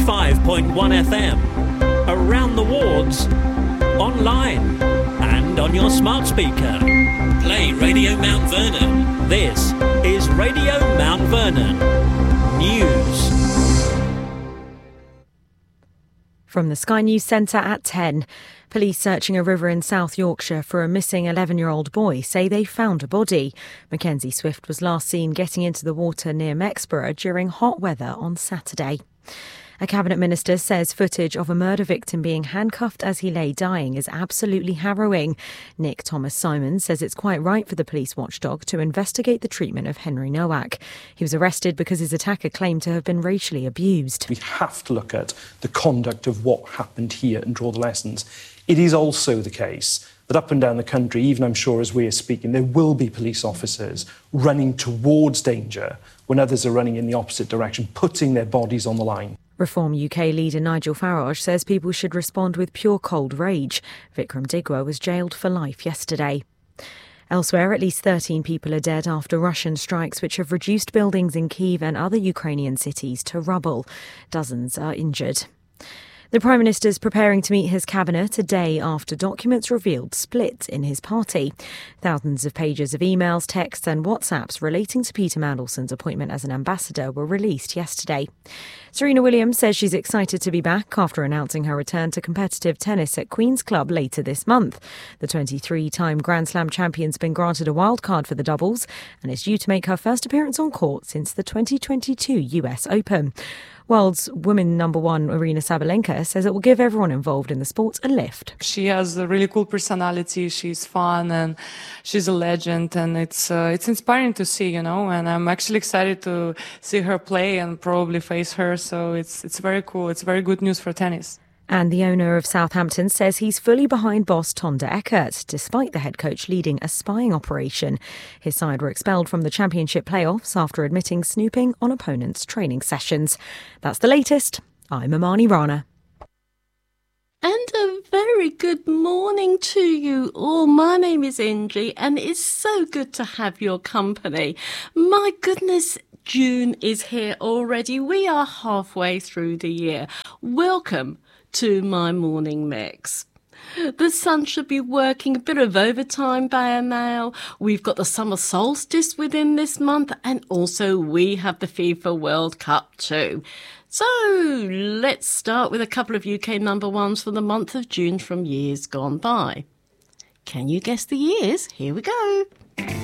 95.1 FM, around the wards, online and on your smart speaker. Play Radio Mount Vernon. This is Radio Mount Vernon News. From the Sky News Centre at 10. Police searching a river in South Yorkshire for a missing 11-year-old boy say they found a body. Mackenzie Swift was last seen getting into the water near Mexborough during hot weather on Saturday. A Cabinet Minister says footage of a murder victim being handcuffed as he lay dying is absolutely harrowing. Nick Thomas-Simon says it's quite right for the police watchdog to investigate the treatment of Henry Nowak. He was arrested because his attacker claimed to have been racially abused. We have to look at the conduct of what happened here and draw the lessons. It is also the case that up and down the country, even I'm sure as we are speaking, there will be police officers running towards danger when others are running in the opposite direction, putting their bodies on the line. Reform UK leader Nigel Farage says people should respond with pure cold rage. Vikram Digwa was jailed for life yesterday. Elsewhere, at least 13 people are dead after Russian strikes which have reduced buildings in Kyiv and other Ukrainian cities to rubble. Dozens are injured. The Prime Minister is preparing to meet his cabinet a day after documents revealed split in his party. Thousands of pages of emails, texts and WhatsApps relating to Peter Mandelson's appointment as an ambassador were released yesterday. Serena Williams says she's excited to be back after announcing her return to competitive tennis at Queen's Club later this month. The 23-time Grand Slam champion's been granted a wildcard for the doubles and is due to make her first appearance on court since the 2022 US Open. World's women number one, Aryna Sabalenka, says it will give everyone involved in the sport a lift. She has a really cool personality. She's fun and she's a legend, and it's inspiring to see, and I'm actually excited to see her play and probably face her. So it's very cool. It's very good news for tennis. And the owner of Southampton says he's fully behind boss Tonda Eckert, despite the head coach leading a spying operation. His side were expelled from the Championship playoffs after admitting snooping on opponents' training sessions. That's the latest. I'm Amani Rana. And a very good morning to you all. My name is Angie, and it's so good to have your company. My goodness, June is here already. We are halfway through the year. Welcome to my morning mix. The sun should be working a bit of overtime by now. We've got the summer solstice within this month, and also we have the FIFA World Cup too. So let's start with a couple of UK number ones for the month of June from years gone by. Can you guess the years? Here we go.